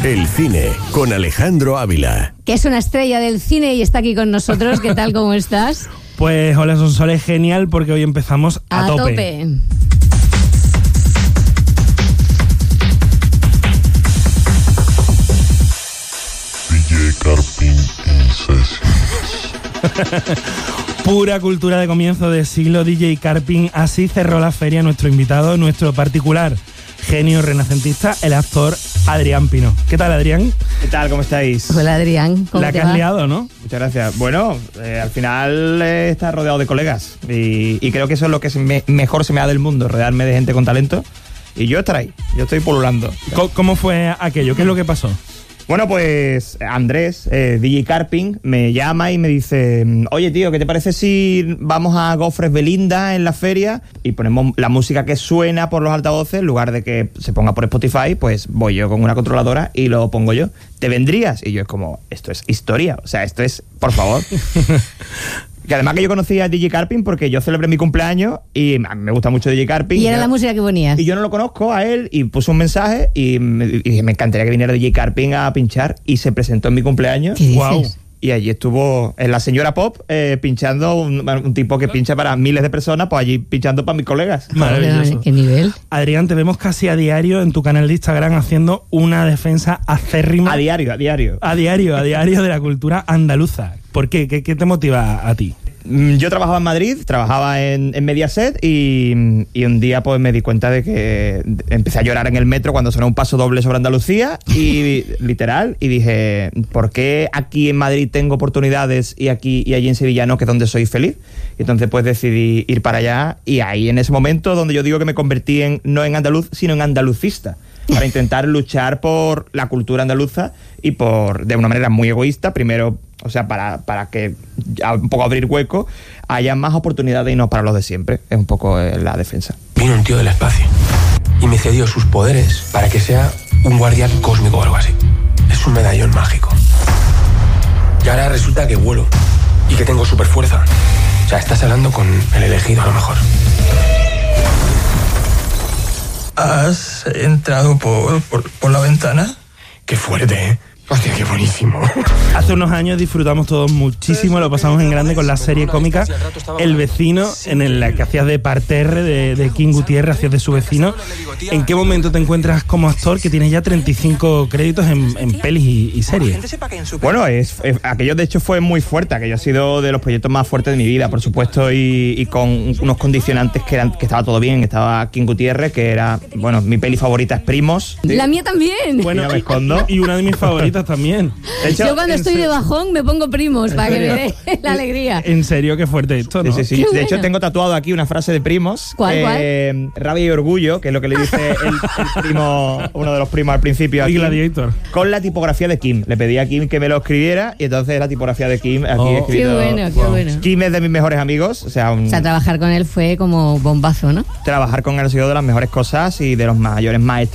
El cine con Alejandro Ávila. Que es una estrella del cine y está aquí con nosotros. ¿Qué tal? ¿Cómo estás? Pues hola, Sonsoles, genial porque hoy empezamos a tope. DJ Carping in Sessions. Pura cultura de comienzo de siglo, DJ Carping. Así cerró la feria nuestro invitado, nuestro particular genio renacentista, el actor Adrián Pino. ¿Qué tal, Adrián? ¿Qué tal? ¿Cómo estáis? Hola, Adrián. ¿Cómo La te que has va? liado, ¿no? Muchas gracias. Bueno, al final está rodeado de colegas y creo que eso es lo que mejor se me da del mundo, rodearme de gente con talento y yo estar ahí, yo estoy pululando. ¿Cómo fue aquello? ¿Qué es lo que pasó? Bueno, pues Andrés, DJ Carping, me llama y me dice: oye, tío, ¿qué te parece si vamos a Gofres Belinda en la feria y ponemos la música que suena por los altavoces en lugar de que se ponga por Spotify? Pues voy yo con una controladora y lo pongo yo. ¿Te vendrías? Y yo es como, esto es historia, o sea, esto es, por favor. Que además que yo conocí a DJ Carping porque yo celebré mi cumpleaños y me gusta mucho DJ Carping. Y era la música que ponías. Y yo no lo conozco a él y puse un mensaje y me encantaría que viniera DJ Carping a pinchar y se presentó en mi cumpleaños. ¿Qué dices? Guau. Y allí estuvo en la señora Pop pinchando, un tipo que pincha para miles de personas, pues allí pinchando para mis colegas. Maravilloso. ¿Qué nivel? Adrián, te vemos casi a diario en tu canal de Instagram haciendo una defensa acérrima. A diario. A diario de la cultura andaluza. ¿Por qué? ¿Qué te motiva a ti? Yo trabajaba en Madrid, trabajaba en Mediaset y un día pues me di cuenta de que empecé a llorar en el metro cuando sonó un paso doble sobre Andalucía y literal, y dije, ¿por qué aquí en Madrid tengo oportunidades y aquí y allí en Sevilla no, que es donde soy feliz? Y entonces pues decidí ir para allá y ahí en ese momento donde yo digo que me convertí no en andaluz, sino en andalucista, para intentar luchar por la cultura andaluza y de una manera muy egoísta, primero, o sea, para que un poco abrir hueco, haya más oportunidades y no para los de siempre. Es un poco la defensa. Vino un tío del espacio y me cedió sus poderes para que sea un guardián cósmico o algo así. Es un medallón mágico. Y ahora resulta que vuelo y que tengo super fuerza. O sea, estás hablando con el elegido a lo mejor. ¿Has entrado por la ventana? Qué fuerte, ¿eh? Hostia, qué buenísimo. Hace unos años disfrutamos todos muchísimo, lo pasamos en grande con la serie cómica El Vecino, en la que hacías de parterre de King Gutiérrez, hacías de su vecino. ¿En qué momento te encuentras como actor que tienes ya 35 créditos en pelis y series? Bueno, aquello de hecho fue muy fuerte, aquello ha sido de los proyectos más fuertes de mi vida, por supuesto, y con unos condicionantes que estaba todo bien. Estaba King Gutiérrez, que era, bueno, mi peli favorita es Primos. La mía también. Bueno, no me escondo. y una de mis favoritas también. De hecho, Yo cuando estoy de bajón me pongo Primos para que me dé la alegría. En serio, qué fuerte esto, ¿no? Sí. Qué De bueno. hecho, tengo tatuado aquí una frase de Primos. ¿Cuál? Rabia y orgullo, que es lo que le dice el primo, uno de los primos al principio. Y Kim, Gladiator. con la tipografía de Kim. Le pedí a Kim que me lo escribiera y entonces la tipografía de Kim aquí he Qué escrito. bueno, qué bueno. Kim es de mis mejores amigos, o sea, Trabajar con él fue como bombazo, ¿no? trabajar con él ha sido de las mejores cosas y de los mayores maestros